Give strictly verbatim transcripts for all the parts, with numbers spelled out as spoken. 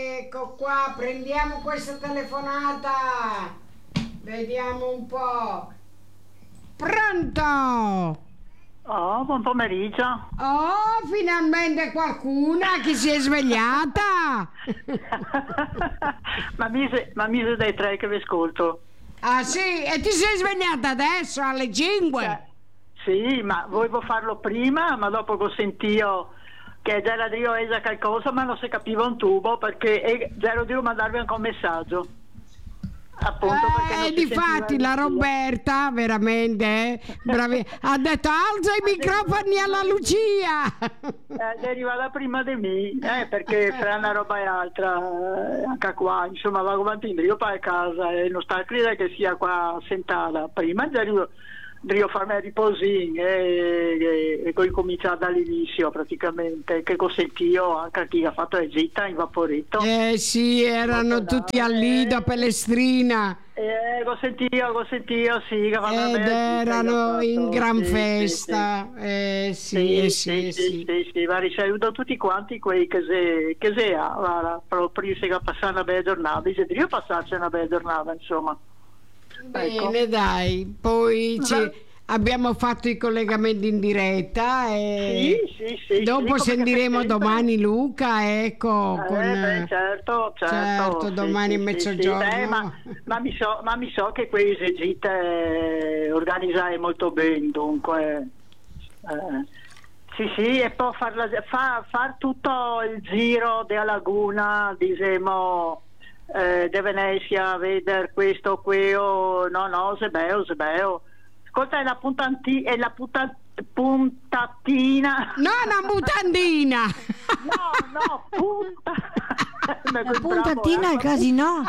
Ecco qua, prendiamo questa telefonata. Vediamo un po'. Pronto? Oh, buon pomeriggio. Oh, finalmente qualcuna che si è svegliata. ma mise, ma mise dai tre che vi ascolto. Ah sì? E ti sei svegliata adesso alle cinque? Eh, sì, ma volevo farlo prima, ma dopo che ho sentito che già era Dio esa qualcosa, ma non si capiva un tubo, perché già ero Dio mandarvi anche un messaggio. Appunto, perché eh, difatti la Roberta veramente eh, bravi, ha detto alza i microfoni alla Lucia. Eh, deriva prima di me, eh, perché fra una roba e altra, eh, anche qua, insomma, va avanti, io poi a casa e non sta a credere che sia qua sentata. Prima devo, devo farmi riposare e, e, e poi cominciare dall'inizio praticamente, che consentio anche a chi ha fatto la gita in vaporetto. Eh sì, erano tutti al Lido, Pellestrina. Eh, lo sentio, lo sentio, sì, che ed erano in gran sì, festa. Sì, sì. Eh, sì, sì, sì, sì, sì, sì, sì, ma ricevuto tutti quanti quei che se, che se ha, guarda, proprio se passare una bella giornata, dice io passarci una bella giornata, insomma. Bene, ecco. Dai, poi ci, abbiamo fatto i collegamenti in diretta e sì, sì, sì, dopo sì, sentiremo domani Luca, ecco, eh, con, beh, certo, certo, certo sì, domani sì, mezzogiorno. Sì, sì. Beh, ma, ma, mi so, ma mi so che quei gite organizzare molto bene, dunque eh, sì, sì, e poi far, far, far tutto il giro della laguna, diciamo, eh, di Venezia, vedere questo, quello, no, no, se bello, se bello. Ascolta, è la puntanti, è la punta, puntatina. No, una mutandina. No, no, punta. La puntatina al casino.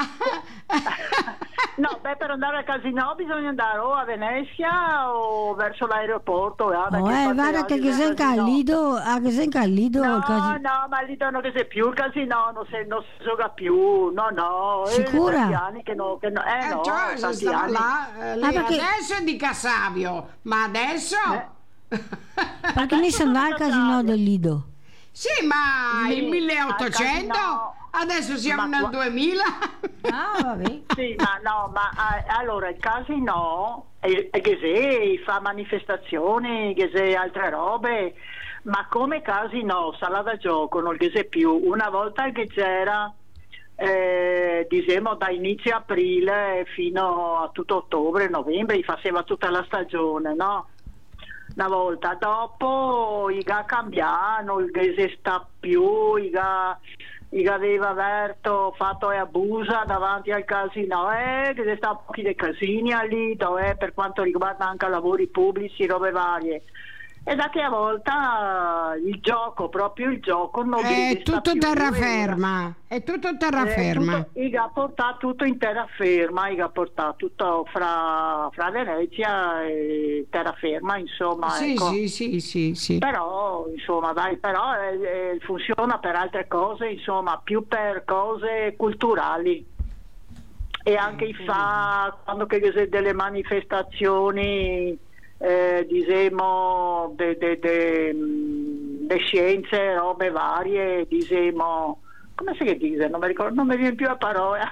No, beh, per andare al casino bisogna andare o a Venezia o verso l'aeroporto. Eh, oh, eh, guarda che che sei in Lido, a che sei in Lido. No, casino. no, ma lì non che sei più il casino, non si, non si gioca più, no, no. Sicura? Eh, tanti anni che no, che no, eh, Eh, no, cioè, tanti stava anni. là, eh, Ah, perché... adesso è di Cassavio, ma adesso... Eh. Perché mi sono andato al casino del Lido. Sì, ma Lì, il milleottocento, adesso siamo ma nel qua... duemila. Ah, vabbè. Sì, ma no, ma eh, allora il casino è, è che se fa manifestazioni, che se altre robe, ma come casino, sala da gioco, non che se più. Una volta che c'era, eh, diciamo da inizio aprile fino a tutto ottobre, novembre, faceva tutta la stagione, no? Una volta dopo i ga cambiano, il che si sta più, i ga, i ga aveva aperto, fatto e abusa davanti al casino, eh, che si sta pochi dei casini al Lido, eh, per quanto riguarda anche lavori pubblici, robe varie. E da che a volta il gioco, proprio il gioco non È tutto terraferma, è tutto terraferma. I ha portato tutto in terraferma, i ha portato tutto fra, fra Venezia e terraferma, insomma. Sì, ecco. sì, sì, sì, sì. Però, insomma, dai, però eh, funziona per altre cose, insomma, più per cose culturali. E anche i fa, quando che c'è delle manifestazioni... Eh, diciamo de, de, de, de scienze, robe varie, diciamo, come si dice? Non mi ricordo, non mi viene più la parola.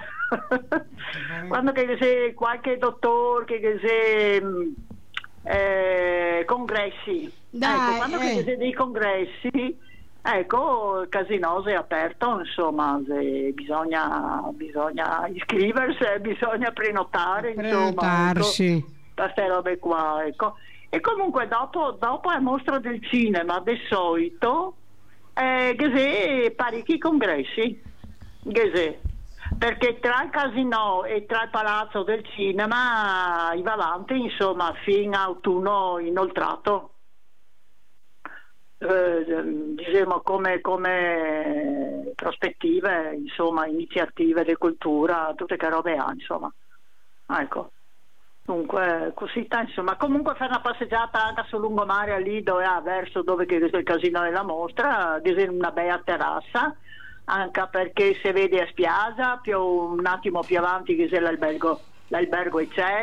Quando che c'è qualche dottore che c'è eh, congressi, Dai, ecco, quando eh. che c'è dei congressi, ecco, il casino si è aperto, insomma, se bisogna, bisogna iscriversi, bisogna prenotare, prenotarsi. Insomma, ecco. Queste robe qua, ecco. E comunque dopo, dopo la mostra del cinema del solito eh, che se parecchi congressi che se, perché tra il casino e tra il palazzo del cinema va avanti insomma fino a autunno inoltrato, eh, diciamo come, come prospettive, insomma iniziative di cultura, tutte che robe ha, insomma, ecco. Dunque, così, insomma, comunque fare una passeggiata anche sul lungomare a Lido e a verso dove che è il casino della mostra, di una bella terrazza, anche perché si vede a spiaggia, più un attimo più avanti che c'è l'albergo, l'albergo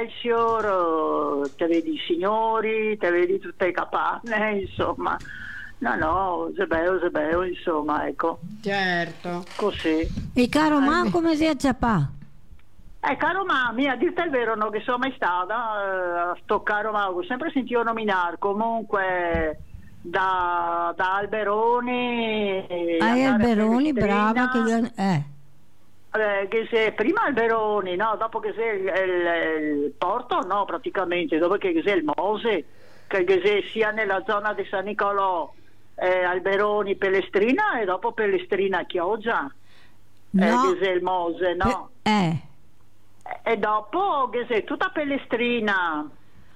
Excelsior, te vedi i signori, te vedi tutte le capanne, insomma, No, no, Zebeo, Zebeo, insomma, ecco, Certo. così. E caro ma come si acciappa? Eh, caro mamma, a dirti il vero, non che sono mai stata eh, a sto caro mamma, ho sempre sentito nominare, comunque da, da Alberoni. Ai andare a Alberoni, Palestrina, brava, che gran- eh. eh, che se prima Alberoni, no, dopo che sei il, il- il Porto, no, praticamente, dopo che sei il Mose, che, che sei sia nella zona di San Nicolò, eh, Alberoni, Pelestrina e dopo Pelestrina Chioggia, eh, No. che sei il Mose, no? Eh. E dopo che sei tutta Pelestrina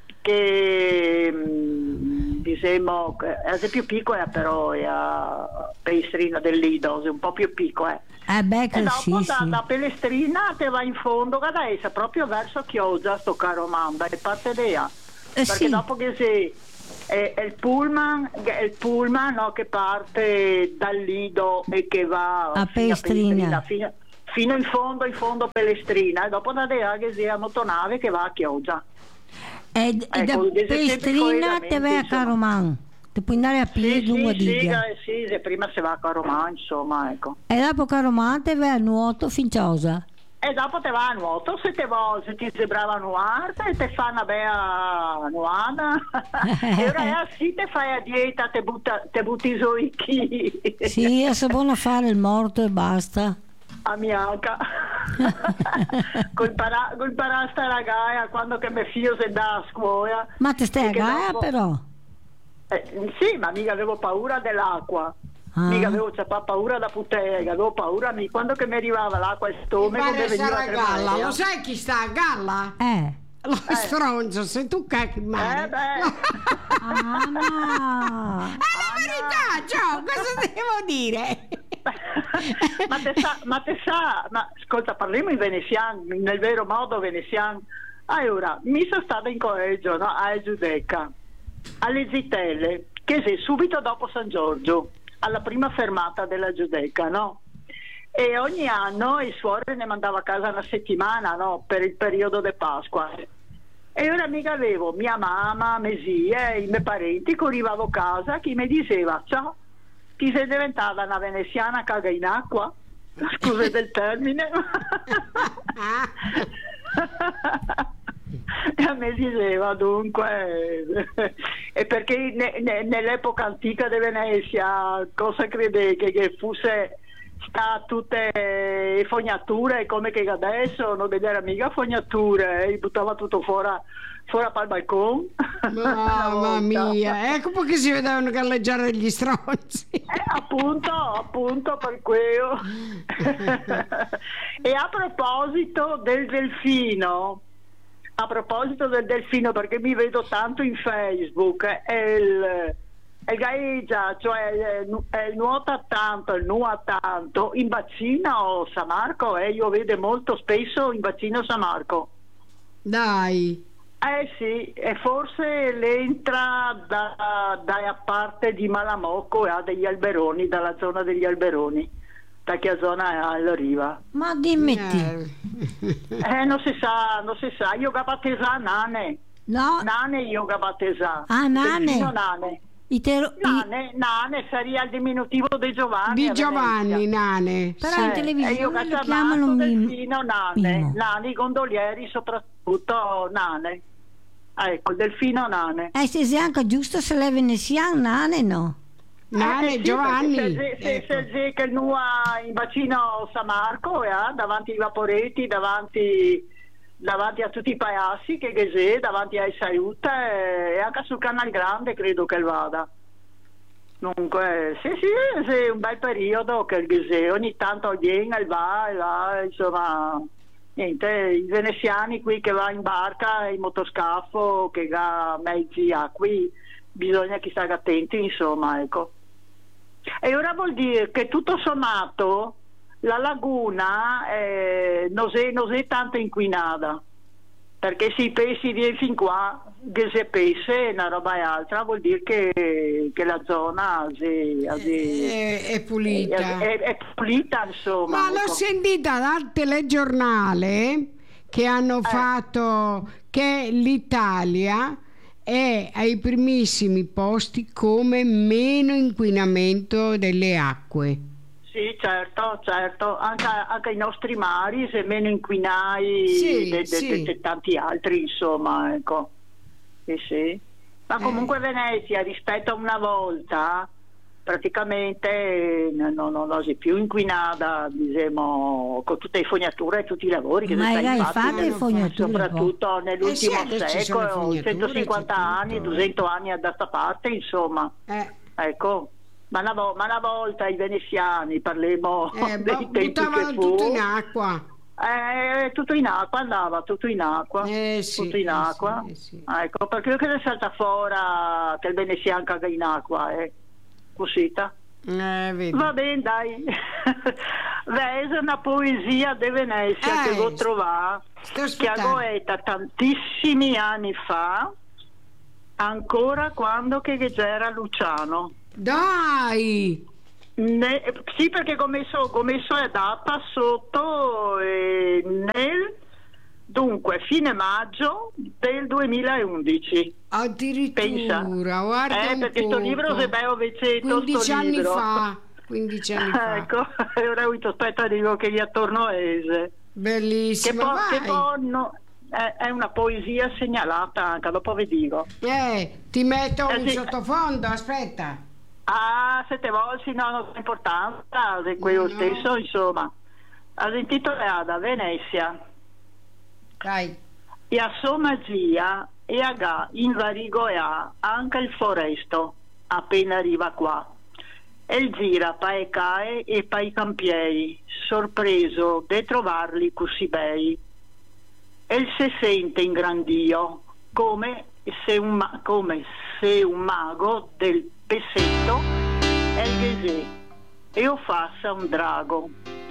che mh, diciamo è più piccola, però è a Pelestrina del Lido, è un po' più piccola. Eh beh, E che dopo sì, da, sì. da Pelestrina te va in fondo, guarda, essa proprio verso Chioggia, sto caro Manda, e parte dea. Eh, Perché sì. dopo che sei è, è il pullman, è il pullman no, che parte dal Lido e che va A fino Pelestrina. fino, fino in fondo, in fondo Pelestrina, e dopo da dea che sia motonave che va a Chioggia. E, e da Ecco, deve sempre Palestrina collegamenti, te vai a insomma. Caroman. Ti puoi andare a Sì, piedi lungo sì, sì, diga. eh, sì, se prima si va a Caromà, insomma, ecco. E dopo Caroman te vai a nuoto fin Ciosa. E dopo te va a nuoto, se, te vuoi, se ti sei brava a nuotare, te, te fa una bella nuada. E ora sì, te fai a dieta, te, butta, te butti su i chili. Sì, è buono fare il morto e basta. A mianca. col, para, col parasta ragaia, quando che mio figlio si dà a scuola. Ma te stai a Perché Gaia dopo- però? Eh, sì, ma mica avevo paura dell'acqua. Ah. Mica avevo c'è pa- paura da puttega, avevo paura mi- quando che mi arrivava l'acqua al stomaco Pare mi veniva stare a a tremare. galla, lo sai chi sta a galla? Eh. Lo stronzo, sei tu che Eh male. beh, Ah, no. È la verità, Gio, cosa devo dire? ma te sa, ma te sa, ma ascolta, parliamo in veneziano, nel vero modo veneziano. Allora, mi sono stata in collegio, no, a Giudecca, alle Zitelle, che è subito dopo San Giorgio, alla prima fermata della Giudecca, no? E ogni anno il suore ne mandava a casa una settimana, no? Per il periodo di Pasqua. E ora mica avevo mia mamma, mie zie, i miei parenti che arrivavo a casa, chi mi diceva, ciao, ti sei diventata una veneziana caga in acqua? Scusa del termine. E a me diceva dunque, e perché ne- ne- nell'epoca antica di Venezia cosa crede che, che fosse sta tutte le fognature come che adesso non vedeva mica fognature, eh, buttava tutto fuori fuori dal balcone. Una Mamma volta. mia, ecco perché si vedevano galleggiare gli stronzi. Eh, appunto, appunto per quello. E a proposito del delfino, a proposito del delfino, perché mi vedo tanto in Facebook, è il, è il gaeggia, cioè è il nuota tanto, il nuota tanto, in bacino San Marco, eh, io vedo molto spesso in bacino San Marco. Dai. Eh sì, e forse l'entra da, da parte di Malamocco e ha degli alberoni, dalla zona degli alberoni, da che zona è alla riva. Ma dimmi ti. Eh. Eh, non si sa, non si sa, yoga battesà nane, No, nane yoga battesà. Ah, nane. Delfino nane. i tero- i- Nane, nane sarebbe il diminutivo di Giovanni. Di a Giovanni, Venezia. Nane. Però sì. in Eh, televisione e io lo ho chiamano chiamato Mim- delfino nane, Mimo. nani gondolieri soprattutto nane. Ecco, il delfino nane. Eh, se sei anche giusto se lei veneziana, nane no. Nane, Eh, sì, Giovanni. perché Se, se, Ecco. se, se che nua in bacino San Marco, eh, davanti ai vaporetti, davanti, davanti a tutti i paesi che che c'è, davanti ai Saiuta eh, e anche sul Canal Grande credo che vada. Dunque, sì, sì, è un bel periodo che il Ghese, ogni tanto viene e va, e va, insomma, niente, i veneziani qui che va in barca, in motoscafo, che ha mezzi acqui, bisogna che stia attenti, insomma, ecco. E ora vuol dire che tutto sommato la laguna eh, non è, non è tanto inquinata, perché se i pesci viene fin qua, che se pesce una roba e altra, vuol dire che, che la zona è, è, È, è pulita. è, è pulita, insomma. Ma l'ho ecco. sentita dal telegiornale che hanno Eh. fatto che l'Italia è ai primissimi posti come meno inquinamento delle acque. Sì, certo, certo, anche, anche i nostri mari se meno inquinai Sì, di sì. tanti altri, insomma, ecco. Sì, sì. Ma comunque Venezia rispetto a una volta praticamente non, non, non è più inquinata, diciamo, con tutte le fognature e tutti i lavori che Ma sono hai stati fatto fatti, le fognature? soprattutto Eh sì, nell'ultimo adesso ci sono le secolo, fognature, centocinquanta c'è anni, tutto, duecento anni da sta parte, insomma. Eh, Ecco, ma una, vo- ma una volta i veneziani, parliamo eh, dei bu- tempi che buttavano fu, tutto in acqua. eh, tutto in acqua, andava tutto in acqua, Eh sì, tutto in eh acqua. sì, eh sì. Ecco, perché che ne salta fuori che il veneziano caga in acqua, eh, cosita. Eh, vedi. Va bene, dai. Vedi, una poesia di Venezia Eh, che ho trovato, sto che aspettando. ho letto tantissimi anni fa, ancora quando che c'era Luciano. Dai! Ne- sì, perché ho messo, ho messo la data sotto eh, nel dunque fine maggio del duemilaundici. Addirittura, Pensa. guarda Eh, un perché sto poco. libro se bello vecetto, sto quindici anni libro. fa, quindici anni fa. Ecco, ora ho avuto aspetta dico che gli attorno a ese. Che Bellissima, poi, che vai. poi no, è, è una poesia segnalata anche, dopo vi dico. Eh, ti metto Eh un sì. sottofondo, aspetta. Ah, sette volte, no, non ha importanza di quello No. stesso, insomma. Ad intitolata Venezia. Dai. E a sua magia e a ga invarigo e ha anche il foresto appena arriva qua. E gira pae cae e pae campiei, sorpreso de trovarli così bei. E si sente in grandio come se un, ma- come se un mago del pessetto è il ghesè e o fassa un drago.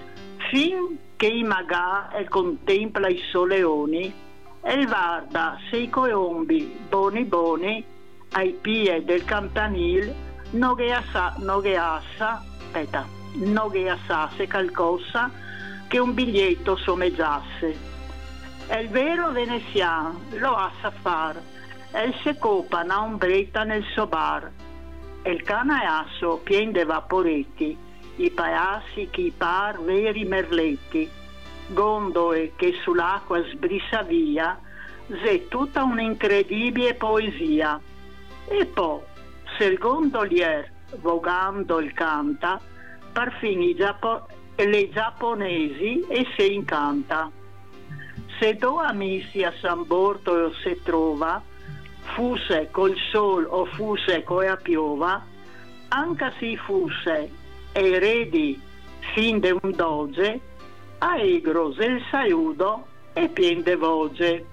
Fin che i magà e contempla i soleoni e il guarda sei coombi boni boni ai piedi del campanil no che assa no che assa aspetta no che assasse calcossa che un biglietto someggiasse e il vero veneziano lo assa far e il se copa una ombretta nel suo bar e il canaiasso pien de vaporetti i paessi che par veri merletti gondole che sull'acqua sbrissa via, c'è tutta un'incredibile poesia. E poi, se il gondolier vogando il canta, perfino i giappo- le giapponesi e se incanta. Se due amici a San Bortolo si trova, fusse col sol o fusse coe a piova, anche se fusse eredi fin de un doge, a egro il saludo e pien de voce.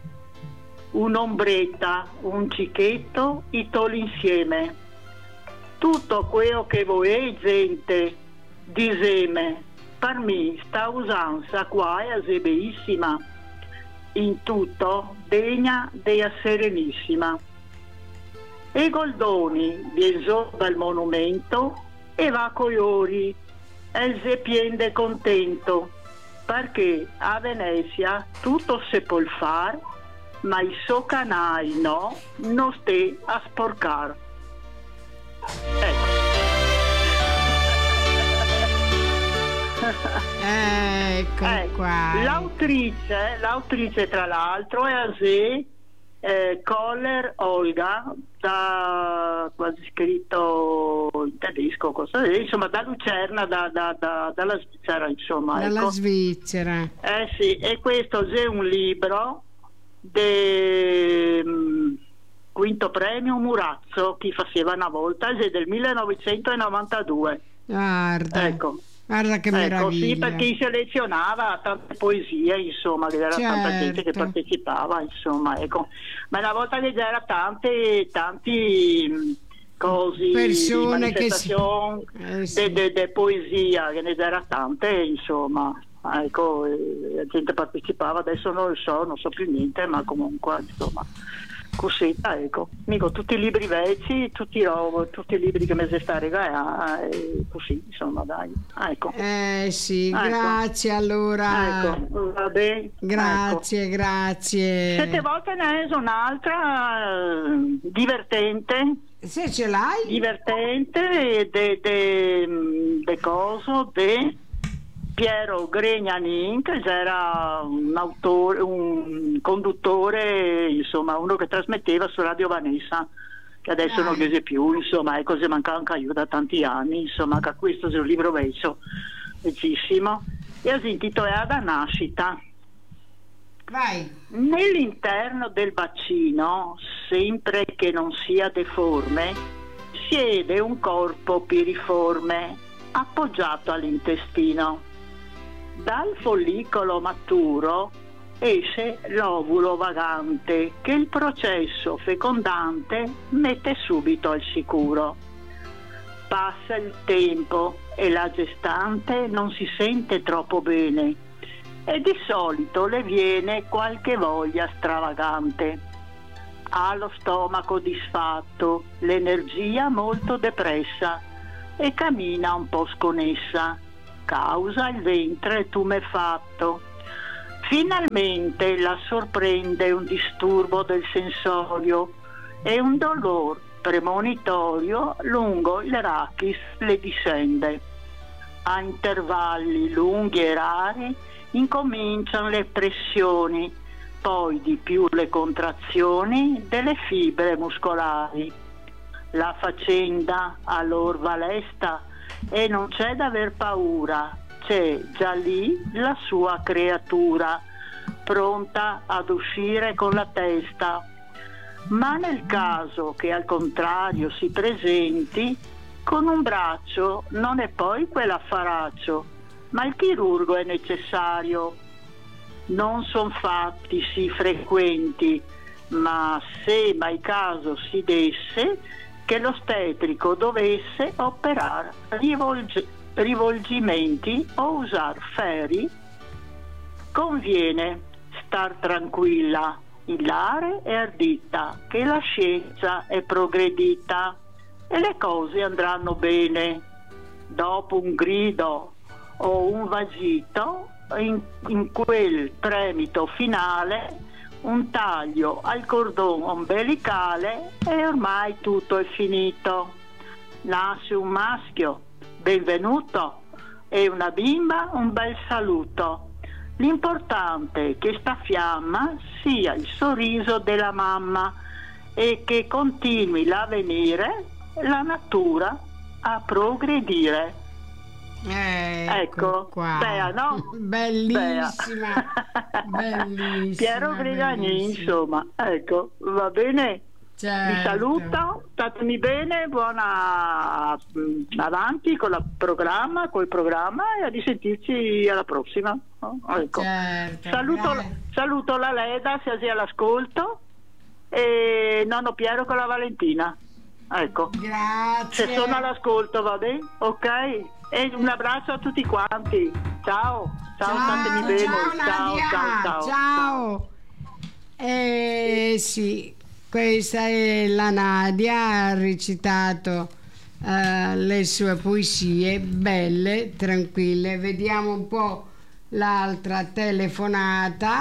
Un'ombretta, un cicchetto, i toli insieme. Tutto quello che voi gente diseme, per me sta usanza qua è asebeissima, in tutto degna dea serenissima. E Goldoni viene dal monumento e va coi ori, e se piende contento, perché a Venezia tutto si può far, ma i suoi canali no, non stai a sporcar. Ecco. Ecco Ecco, qua. l'autrice, l'autrice tra l'altro è Azé eh, Koller Olga, da quasi scritto in tedesco, cosa è, insomma da Lucerna, da, da, da, dalla Svizzera, insomma. Dalla Ecco. Svizzera. Eh sì, e questo è un libro del quinto premio Murazzo che faceva una volta, è del millenovecentonovantadue. Guarda. Ecco. Guarda che Ecco, meraviglia. sì, perché selezionava tante poesie, insomma, che era tanta gente che Certo. partecipava, insomma, ecco. Ma una volta che c'era tante, tanti mh, cosi, Persone che si- manifestazioni Eh, sì. di poesia, che ne c'era tante, insomma, ecco, e la gente partecipava, adesso non lo so, non so più niente, ma comunque, insomma. Così, ecco, mica tutti i libri vecchi, tutti, oh, tutti i libri che mi si sta regalando, e così, insomma, dai, ecco. Eh sì, Ecco. grazie allora. Ecco, va bene. Grazie, Ecco. grazie. Sette volte ne è un'altra eh, divertente. Se ce l'hai? Divertente de, de, de coso de Piero Gregnanin, che era un autore, un conduttore, insomma, uno che trasmetteva su Radio Vanessa, che adesso Ah. non lo più, insomma, e così manca anche io da tanti anni, insomma, che questo è un libro vecchio, vecchissimo, e si intitola Da nascita. Vai. Nell'interno del bacino, sempre che non sia deforme, siede un corpo piriforme appoggiato all'intestino. Dal follicolo maturo esce l'ovulo vagante che il processo fecondante mette subito al sicuro. Passa il tempo e la gestante non si sente troppo bene e di solito le viene qualche voglia stravagante. Ha lo stomaco disfatto, l'energia molto depressa e cammina un po' sconnessa, causa il ventre tumefatto. Finalmente la sorprende un disturbo del sensorio e un dolore premonitorio lungo il rachis le discende. A intervalli lunghi e rari incominciano le pressioni, poi di più le contrazioni delle fibre muscolari. La faccenda allor va lesta e non c'è da aver paura, c'è già lì la sua creatura, pronta ad uscire con la testa. Ma nel caso che al contrario si presenti, con un braccio non è poi quell'affaraccio, ma il chirurgo è necessario. Non son fatti sì frequenti, ma se mai caso si desse che l'ostetrico dovesse operare rivolg- rivolgimenti o usar feri, conviene star tranquilla, ilare e ardita, che la scienza è progredita e le cose andranno bene. Dopo un grido o un vagito, in, in quel tremito finale, un taglio al cordone ombelicale e ormai tutto è finito. Nasce un maschio, benvenuto, e una bimba, un bel saluto. L'importante è che sta fiamma sia il sorriso della mamma e che continui l'avvenire, la natura a progredire. Eh, Ecco, qua. Bea, no? Bellissima. Bellissima. Piero Gregani, bellissima. insomma, ecco, va bene. Certo. Vi saluto, statemi bene, buona mh, avanti con il programma, col programma e a risentirci alla prossima. no? Ecco. Certo, Saluto, grazie. saluto la Leda se sia all'ascolto e nonno Piero con la Valentina. Ecco. Grazie. Se sono all'ascolto va bene? Ok? E un abbraccio a tutti quanti. Ciao, ciao, statemi bene. Ciao ciao, Nadia, ciao, ciao. ciao. Eh sì, questa è la Nadia, ha recitato eh, le sue poesie belle, tranquille. Vediamo un po' l'altra telefonata.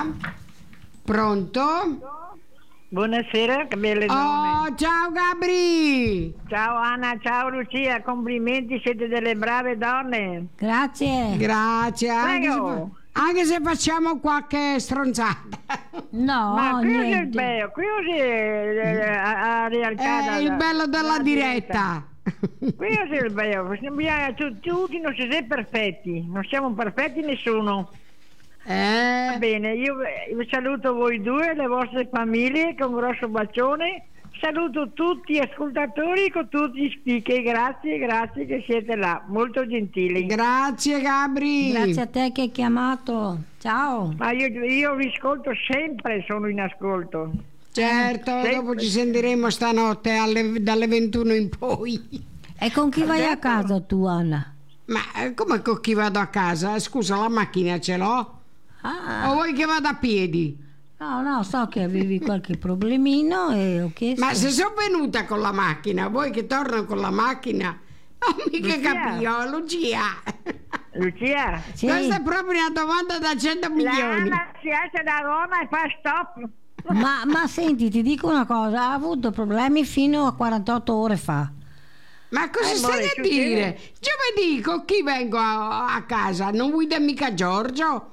Pronto? Buonasera, che belle donne. Oh, ciao Gabri! Ciao Anna, ciao Lucia, complimenti, siete delle brave donne. Grazie. Grazie, anche se, Prego. fa- anche se facciamo qualche stronzata. No, Ma qui è il niente. bello, qui è eh, a, a realtà. È il bello della diretta. Qui è il bello, bisogna tutti, tutti non si è perfetti, non siamo perfetti nessuno. Va Eh, bene, io vi saluto voi due, le vostre famiglie con un grosso bacione. Saluto tutti gli ascoltatori con tutti gli speaker, grazie, grazie che siete là, molto gentili. grazie Gabri. Grazie a te che hai chiamato. Ciao. Ma io, io vi ascolto sempre, sono in ascolto. Certo, Sì. dopo ci sentiremo stanotte alle- dalle ventuno in poi. E con chi vai a casa tu, Anna? Ma eh, come con chi vado a casa? Scusa, la macchina ce l'ho? Ah, O vuoi che vada a piedi? No, no, so che avevi qualche problemino e ho chiesto. Ma se sono venuta con la macchina, voi che tornano con la macchina, non mica Lucia. capio, Lucia. Lucia, Sì. Questa è proprio una domanda da cento la milioni. Anna si alza da Roma e fa stop. Ma, ma senti, ti dico una cosa, ha avuto problemi fino a quarantotto ore fa. Ma cosa Eh, stai amore, a succede. dire? Giovedì con chi vengo a, a casa? Non guida mica Giorgio?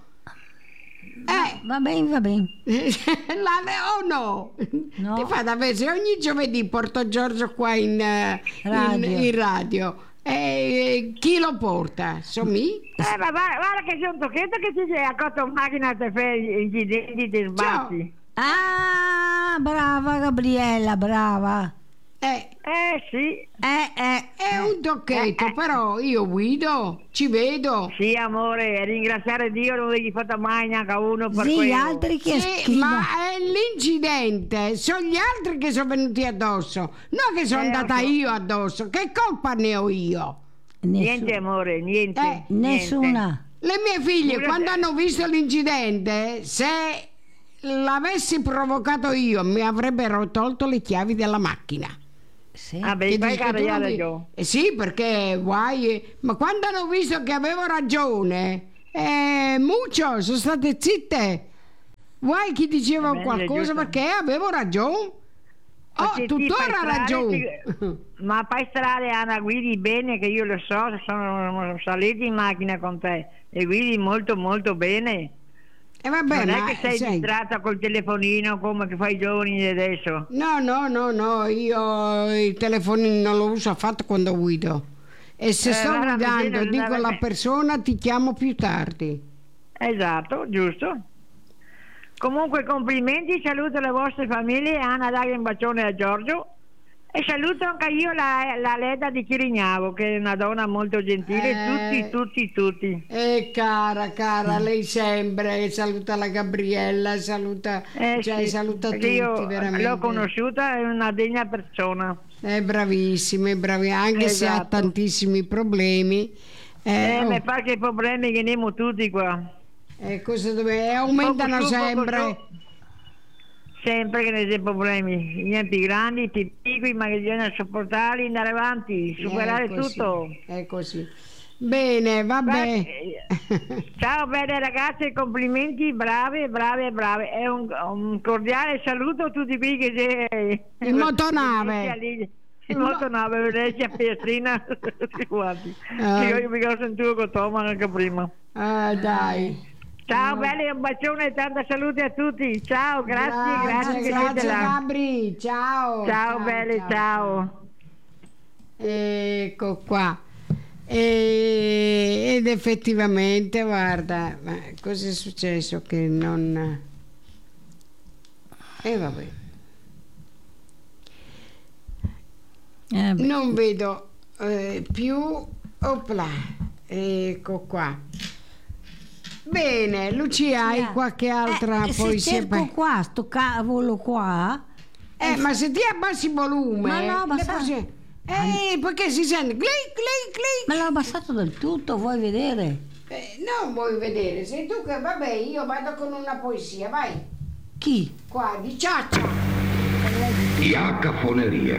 Eh, Va bene, va bene. la, o no? No. Ti fa da vedere, se ogni giovedì porto Giorgio qua in, eh, in- Radio. in radio. E chi lo porta? Sono mi? Eh, ma guarda, guarda che c'è un tocchetto che ti sei accorto in macchina te fai incidenti, ti sbatti. Ah, brava Gabriella, brava. Eh, Eh sì, Eh, eh, è un tocchetto, però io guido, ci vedo. sì amore, ringraziare Dio non gli fatto mai neanche a uno per sì, gli quello. altri che Sì, scrivono. ma è l'incidente, sono gli altri che sono venuti addosso, non che sono Eh, andata lo so. io addosso. Che colpa ne ho io? Niente Nessu- amore, niente. Eh, niente. Nessuna. Le mie figlie, Pure quando se- hanno visto l'incidente, se l'avessi provocato io, mi avrebbero tolto le chiavi della macchina. Sì. Ah, beh, Che fai dici che tu non carriera mi- io. Eh sì, perché guai, ma quando hanno visto che avevo ragione, eh, muccio, sono state zitte. Guai chi diceva Va bene, qualcosa giusto. perché avevo ragione. Ma Oh, se ti tuttora fai ha strada, ragione. ti- Ma fai strada Anna, guidi bene che io lo so, sono saliti in macchina con te e guidi molto molto bene. E vabbè, non ma è che sei senti, distratta col telefonino come che fai i giovani di adesso. no, no, no, no, io il telefonino non lo uso affatto quando guido. E se Eh, sto guarda, guidando così non dico alla deve- persona ti chiamo più tardi. Esatto, giusto. Comunque complimenti, saluto le vostre famiglie, Anna dai un bacione a Giorgio e saluto anche io la, la Leda di Chirignavo che è una donna molto gentile, Eh. tutti, tutti, tutti. E cara, cara, lei sempre saluta la Gabriella, saluta, Eh, cioè, sì, saluta perché tutti, io veramente. l'ho conosciuta, è una degna persona. È bravissima, è bravissima, anche se ha Esatto. tantissimi problemi. Eh, Eh, oh, mi fa che i problemi che abbiamo tutti qua. eh, cosa dove, e aumentano Poco su, poco sempre. su. Sempre che ne sono problemi, niente grandi, più piccoli, ma che bisogna sopportarli, andare avanti, superare È così, tutto. È così. Bene, vabbè. Beh, ciao belle ragazze, complimenti, brave, brave, brave. È un, un cordiale saluto a tutti qui che c'è In motonave. In motonave, vedete a Pietrina, tutti quanti. Ah. Che io mi ho sentito con Toma anche prima. Ah, dai. Ciao belli, un bacione e tanta salute a tutti. Ciao, grazie, grazie, che grazie siete là. Gabri, ciao. Ciao belli, ciao. Ecco qua. E- ed effettivamente, guarda, ma cosa è successo che non... E vabbè, Eh, beh. non vedo eh, più... Opla, ecco qua. Bene, Lucia, hai qualche altra Eh, se poesia? cerco per- qua, sto cavolo qua. Eh, ma se ti abbassi il volume... Ma no, le basta- poesie- Eh, perché si sente clic, clic, clic. Me l'ho abbassato del tutto, vuoi vedere? Eh, non vuoi vedere, sei tu che... Vabbè, io vado con una poesia, vai. Chi? Qua, di Ciaccia. La cafoneria.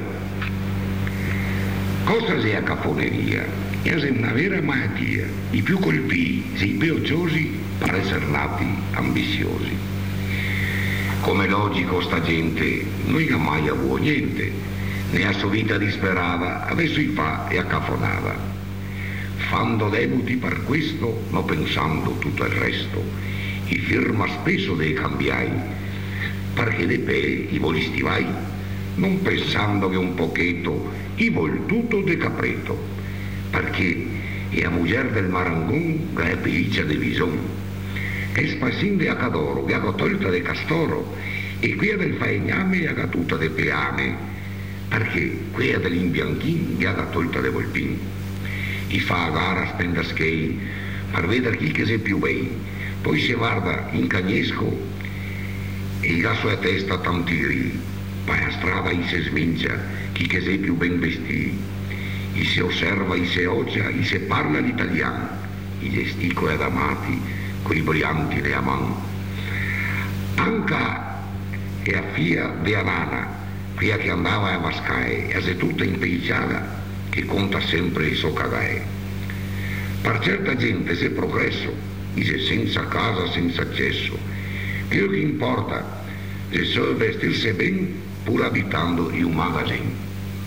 Cosa è la cafoneria? È una vera malattia. I più colpiti, i più occiosi, per essere nati ambiziosi. Come logico sta gente non ha mai avuto niente, né a sua vita disperava, adesso i fa e accafonava. Fando debuti per questo, ma pensando tutto il resto, i firma spesso dei cambiai, perché de pe i volisti vai, non pensando che un pochetto i vol tutto de capretto, perché è la mujer del marangon che è pelliccia de bison, che spassin de acadoro, che ha tolta de castoro, e quella del faegname ha tutta de peame, perché quella dell'imbianchin che ha tolta de volpin. I fa a gara spendaschei per vedere chi che sei più bei, poi si guarda in cagnesco e la sua testa tantiri, poi a strada i si smincia chi che sei più ben vestiti, i si osserva, i si oggia, i si parla l'italiano, i gestico ed amati, coi brillanti ne aman. Anca e a fia de Anana, quella che andava a Vascae, e se tutta impicciata, che conta sempre il suo cagae. Per certa gente se progresso, dice senza casa, senza accesso. Quello che importa è solo vestirsi ben, pur abitando in un magazzino.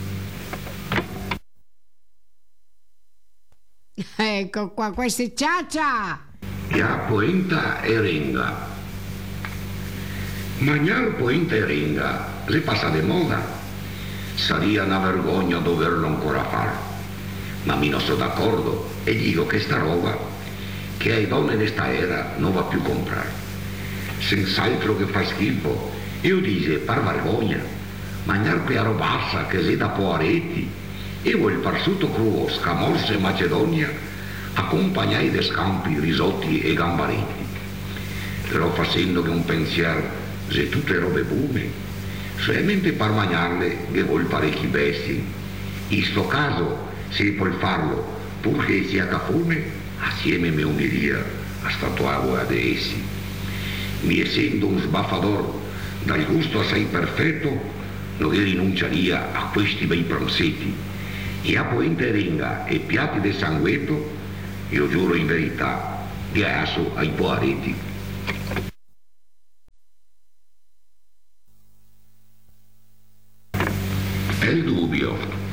Ecco qua, questa è Ciaccia. Che ha poenta e renga. Mangiare poenta e renga le passa di moda. Sarebbe una vergogna doverlo ancora fare. Ma mi non sono d'accordo e dico che sta roba che ai donne di sta era non va più comprare. Senz'altro che fa schifo. Io dice, par vergogna, mangiare quella robassa che si da poaretti e vuol il parsuto crudo, scamorse e macedonia, accompagnai de scampi, risotti e gambaretti. Però facendo che un pensiero, se tutte robe buone, solamente per mangiarle che vuol parecchi bestie. In sto caso, se può farlo, purché sia cafone, assieme me uniria a statuare ad essi. Mi essendo un sbaffador dal gusto assai perfetto, non rinunciaria a questi bei pranzetti. E a poente e renga e piatti di sanguetto, io giuro in verità, di asso ai poaretti. È il dubbio.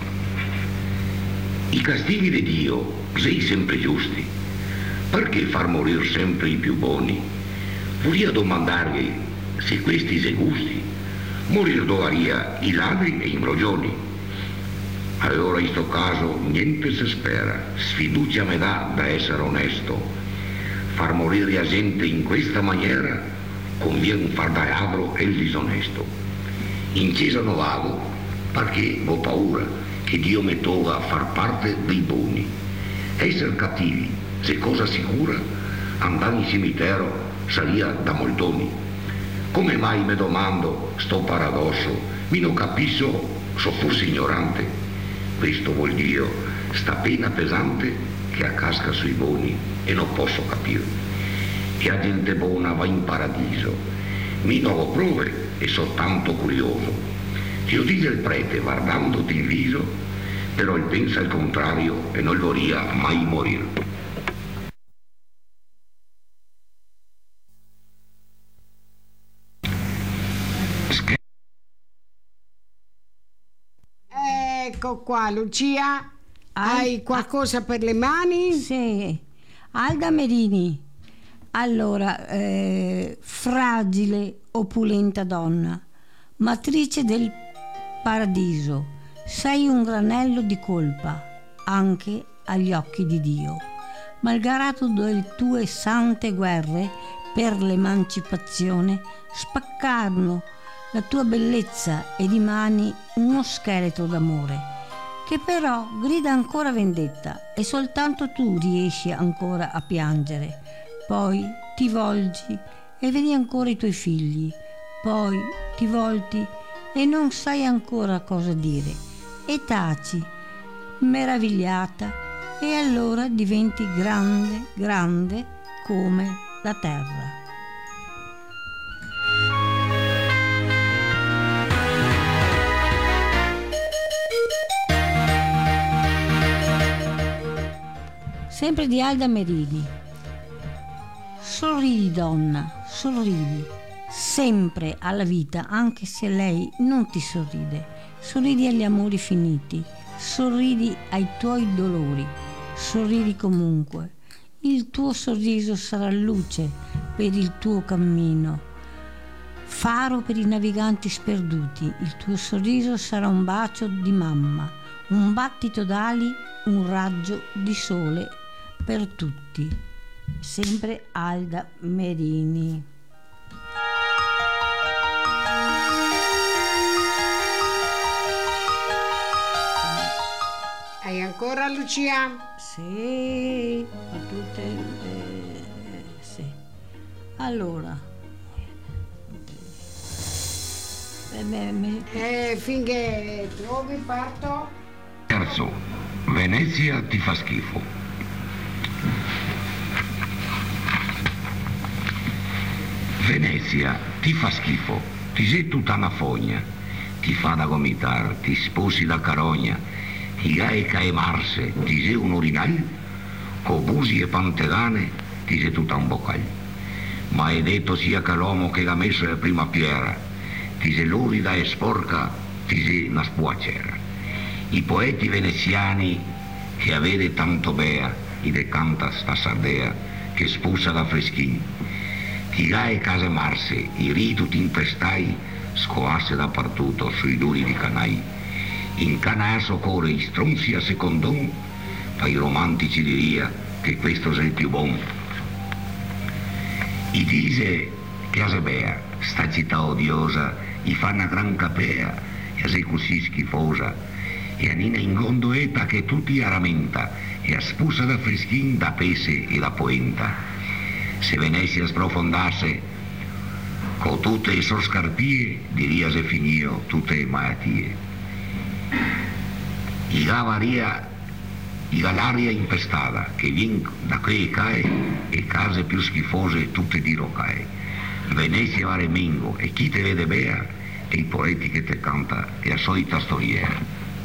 I castighi di Dio, sei sempre giusti. Perché far morire sempre i più buoni? Voglio domandargli se questi se gusti, morir dovaria i ladri e i imbroglioni. Allora in sto caso niente si spera, sfiducia me dà da essere onesto. Far morire la gente in questa maniera conviene far da ladro e il disonesto. In chiesa non vado perché ho paura che Dio mi tolga a far parte dei buoni. Essere cattivi, se cosa sicura, andare in cimitero sarebbe da moltoni. Come mai mi domando sto paradosso, mi non capisco, so forse ignorante. Questo vuol dire sta pena pesante che accasca sui buoni e non posso capire. Che la gente buona va in paradiso. Mi non ho prove e sono tanto curioso. Ti lo dice il prete guardandoti in viso, però il pensa il contrario e non vorria mai morire. Ecco qua, Lucia, hai qualcosa per le mani? Sì, Alda Merini. Allora, eh, fragile, opulenta donna, matrice del paradiso, sei un granello di colpa anche agli occhi di Dio. Malgrado le tue sante guerre per l'emancipazione, spaccarono la tua bellezza e dimani uno scheletro d'amore, che però grida ancora vendetta e soltanto tu riesci ancora a piangere. Poi ti volgi e vedi ancora i tuoi figli, poi ti volti e non sai ancora cosa dire e taci, meravigliata, e allora diventi grande, grande come la terra. Sempre di Alda Merini. Sorridi donna, sorridi, sempre alla vita, anche se lei non ti sorride. Sorridi agli amori finiti, sorridi ai tuoi dolori, sorridi comunque. Il tuo sorriso sarà luce per il tuo cammino, faro per i naviganti sperduti. Il tuo sorriso sarà un bacio di mamma, un battito d'ali, un raggio di sole per tutti. Sempre Alda Merini. Hai ancora, Lucia? Sì, a tutte eh, sì. Allora eh, beh, mi... Eh, finché trovi parto. Terzo, Venezia ti fa schifo. Venezia ti fa schifo, ti sei tutta una fogna, ti fa da gomitar, ti sposi da carogna, ti gai cae marse, ti sei un orinal, co busi e pantegane, ti sei tutta un bocal. Maledetto sia che l'uomo che l'ha messo la prima pietra, ti sei lurida e sporca, ti sei una spuacera. I poeti veneziani che avete tanto bea, i decanta sta sardea, che spusa da freschin, ti gai case marse, i ritu ti impestai, scoasse dappertutto sui duri di canai. In cana a socorre i stronzi a secondon, fa i romantici diria che questo è il più buon. I dice che a Sebea, sta città odiosa, gli fa una gran capea, e sei così schifosa, e a Nina ingondoeta che tutti a ramenta, e a spusa da freschin, da pese e da poenta. Se venessi a sprofondasse, con tutte le sue scarpie, diria se finio tutte le malattie. I gavaria I l'aria impestata che vien da qui cae e case più schifose tutte di rocae. Venezia va remengo e chi te vede bea e i poeti che te canta è la solita storiera.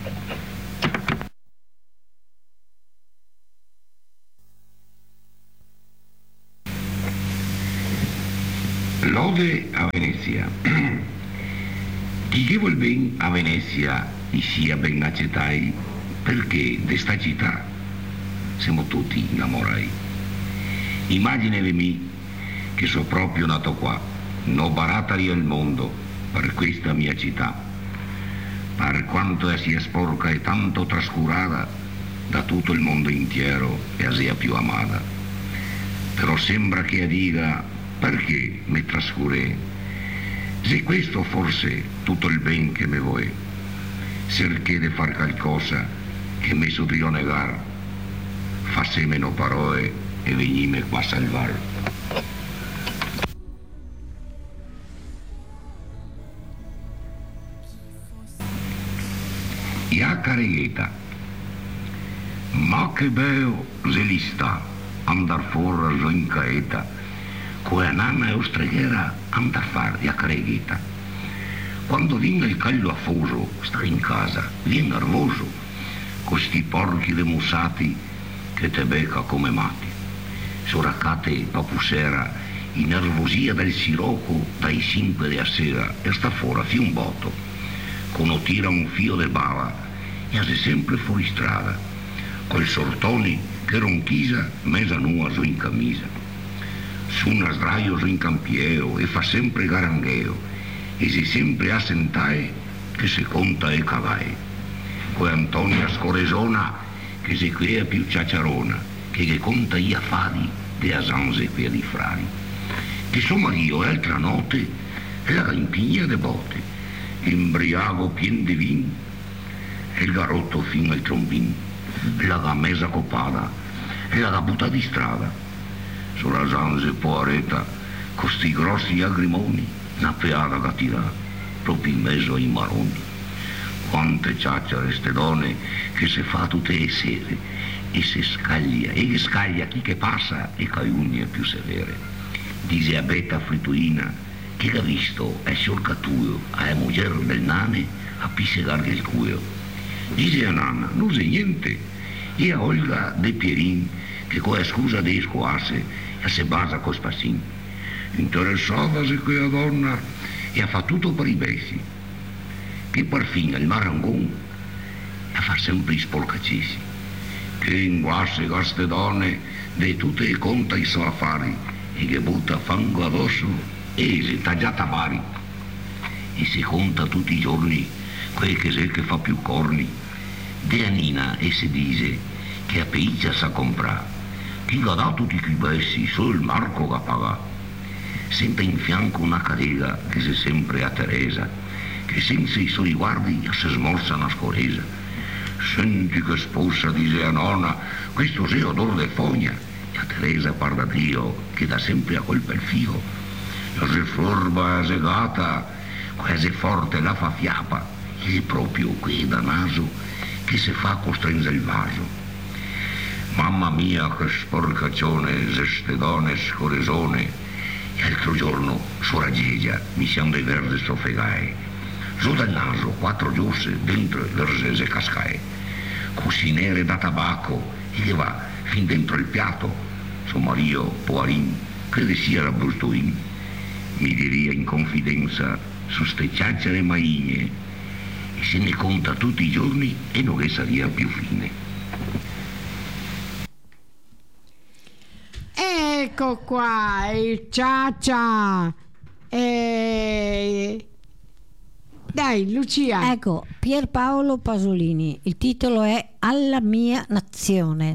Lode a Venezia. Chi che vuol ben a Venezia e sia ben accettai, perché di sta città siamo tutti innamorati. Immaginevi che sono proprio nato qua, non baratari al mondo per questa mia città, per quanto sia sporca e tanto trascurata da tutto il mondo intero e sia più amata. Però sembra che dica perché mi trascuré, se questo forse tutto il ben che mi vuoi, cerché di far qualcosa che mi sono negar, fasse meno parole e venime qua a salvar. Ia caregheta, ma che bello se li sta andar fuori a in caeta, come nanna e ostreghera andar fare a caregheta. Quando viene il caglio affoso, sta in casa, viene nervoso, questi porchi demussati che te becca come matti. Soraccate dopo sera, in nervosia del sirocco dai cinque della sera e sta fuori fi un botto. Quando tira un fio de bava e è sempre fuori strada, col sortoni che ronchisa mesa nua su in camisa. Su una sdraio su in campieo e fa sempre garangheo e si sempre a sentae che se conta e cavae. Poi Antonia Scoresona che si crea più ciacciarona che che conta gli affari de asanze qui di frari. Che suo marito l'altra notte la impigna de botte, l'imbriago pien di vin e il garotto fin al trombin, la mesa copada e la butta di strada. Sulla asanze poareta con sti grossi lagrimoni una peada che tira proprio in mezzo ai maroni. Quante ciacciare ste donne che se fa tutte le sere e se scaglia e scaglia chi che passa e ca ugne più severe. Dice a Betta Frituina che ha visto è sorcatuio a moglie del nane a pissegar del cuio. Dice a Nanna non c'è niente e a Olga de Pierin che con la scusa di scoarse e se basa con spassin. Interessava se quella donna e ha fatto tutto per i bessi. Che per fine il marangon a far sempre i sporcacessi, che inguasse queste donne di tutte le conta i suoi affari e che butta fango addosso e si tagliata pari e si conta tutti i giorni quel che c'è che fa più corni. De Anina e si dice che a Peiccia sa comprare, chi ha dato tutti i bessi solo il Marco che paga, senta in fianco una carega che si sempre a Teresa, che senza i suoi guardi si smorza una scoresa. Senti che sposa, dice a nonna, questo sei odore de fogna. E a Teresa parla Dio, che dà sempre a colpa il fio. La se forba, se gata, quasi forte la fa fiapa, e è proprio qui da naso che si fa costringe il vaso. Mamma mia, che sporcaccione, se ste donne scoresone, e altro L'altro giorno, suora Gegia, mi siamo dei verdi soffregai. Giù dal naso, quattro giusse, dentro le rosese cascae. Così nere da tabacco, e gli va fin dentro il piatto. Suo Mario, poarin, crede sia la brustuin. Mi diria in confidenza su ste ciacciare maigne. E se ne conta tutti i giorni e non che saria più fine. Ecco qua il ciaccia. E... Dai, Lucia. Ecco, Pierpaolo Pasolini. Il titolo è Alla mia nazione.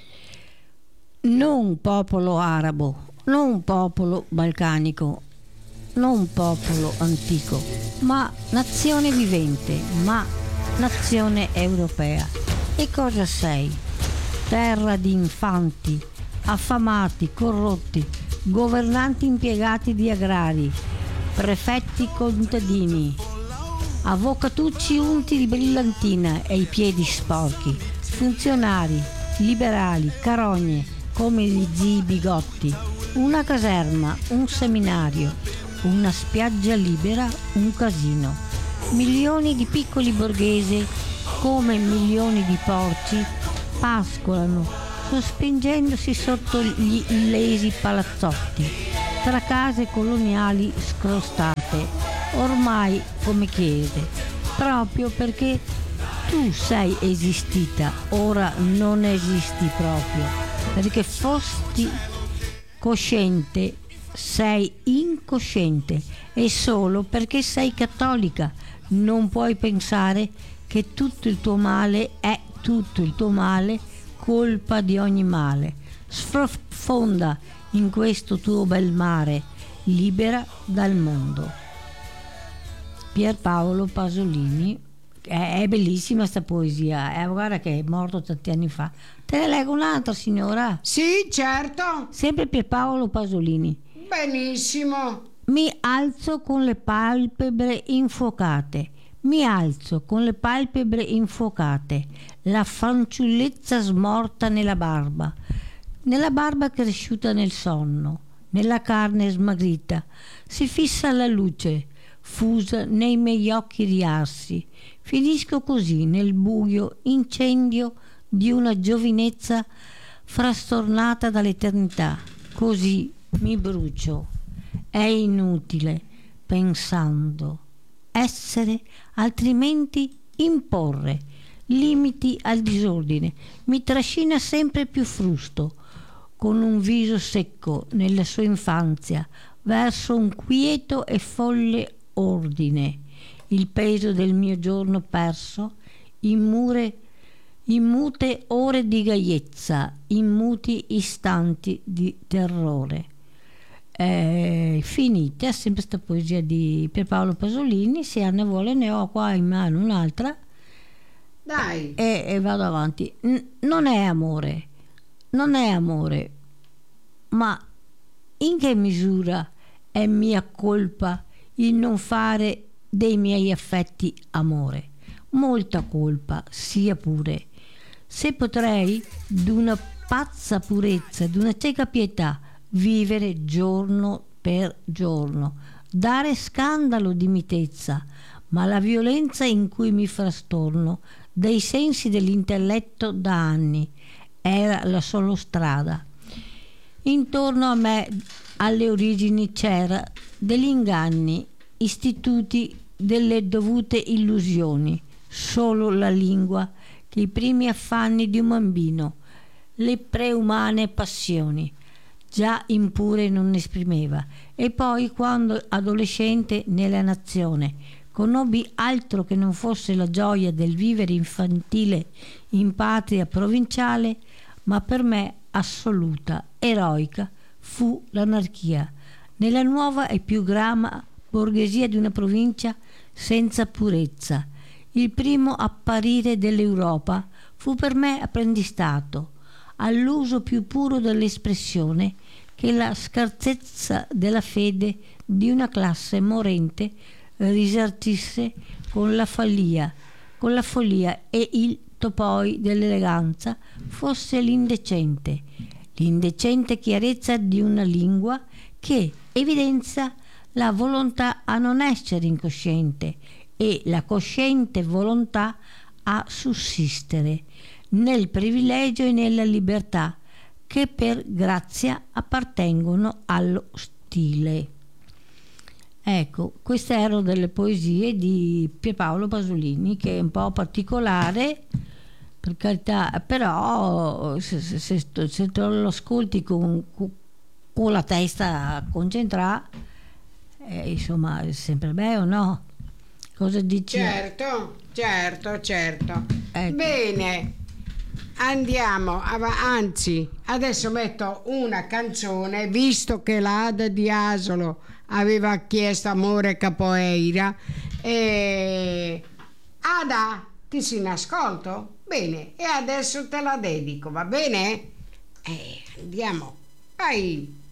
Non popolo arabo, non popolo balcanico, non popolo antico, ma nazione vivente, ma nazione europea. E cosa sei? Terra di infanti, affamati, corrotti, governanti impiegati di agrari, prefetti contadini, avvocatucci unti di brillantina e i piedi sporchi, funzionari, liberali, carogne come gli zii Bigotti, una caserma, un seminario, una spiaggia libera, un casino, milioni di piccoli borghesi come milioni di porci pascolano sospingendosi sotto gli illesi palazzotti, tra case coloniali scrostate, ormai come chiese, proprio perché tu sei esistita, ora non esisti proprio, perché fosti cosciente, sei incosciente, e solo perché sei cattolica non puoi pensare che tutto il tuo male è tutto il tuo male, colpa di ogni male. Sprofonda in questo tuo bel mare, libera dal mondo. Pierpaolo Pasolini. È, è bellissima sta poesia, eh, guarda che è morto tanti anni fa. Te ne leggo un'altra, signora? Sì, certo. Sempre Pierpaolo Pasolini. Benissimo. Mi alzo con le palpebre infuocate. Mi alzo con le palpebre infuocate, la fanciullezza smorta nella barba, nella barba cresciuta nel sonno, nella carne smagrita, si fissa la luce, fusa nei miei occhi riarsi. Finisco così nel buio incendio di una giovinezza frastornata dall'eternità. Così mi brucio. È inutile, pensando. Essere, altrimenti imporre. Limiti al disordine. Mi trascina sempre più frusto, con un viso secco nella sua infanzia, verso un quieto e folle ordine. Il peso del mio giorno perso in, mure, in mute ore di gaiezza, in muti istanti di terrore. È finita sempre questa poesia di Pierpaolo Pasolini. Se Anna vuole ne ho qua in mano un'altra. Dai. E, e vado avanti. N- non è amore, non è amore, ma in che misura è mia colpa il non fare dei miei affetti amore? Molta colpa sia pure. Se potrei d'una pazza purezza, d'una cieca pietà, vivere giorno per giorno, dare scandalo di mitezza, ma la violenza in cui mi frastorno dei sensi dell'intelletto da anni era la sola strada. Intorno a me, alle origini, c'era degli inganni, istituti delle dovute illusioni, solo la lingua che i primi affanni di un bambino, le preumane passioni, già impure non esprimeva. E poi, quando adolescente nella nazione, conobbi altro che non fosse la gioia del vivere infantile in patria provinciale, ma per me assoluta, eroica, fu l'anarchia, nella nuova e più grama borghesia di una provincia senza purezza. Il primo apparire dell'Europa fu per me apprendistato all'uso più puro dell'espressione che la scarsezza della fede di una classe morente risarcisse con la follia, con la follia e il poi dell'eleganza fosse l'indecente, l'indecente chiarezza di una lingua che, evidenzia la volontà a non essere incosciente e la cosciente volontà a sussistere nel privilegio e nella libertà che per grazia appartengono allo stile. Ecco, queste erano delle poesie di Pierpaolo Pasolini, che è un po' particolare, per carità, però se, se, se, se te lo ascolti con, con la testa concentrata, eh, insomma, è sempre bello, no? Cosa dici? Certo, certo, certo. Ecco. Bene, andiamo, av- anzi, adesso metto una canzone, visto che l'Ada di Asolo aveva chiesto Amore Capoeira. E... Ada, ti si in ascolto? Bene, e adesso te la dedico, va bene? Eh, andiamo, vai.